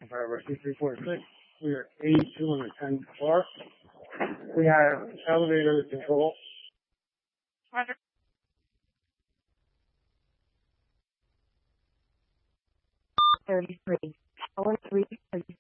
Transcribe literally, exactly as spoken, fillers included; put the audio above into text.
Forever two three four six. We are eighty-two on the tenth floor. We have elevator control. Roger. thirty-three. Floor three, please.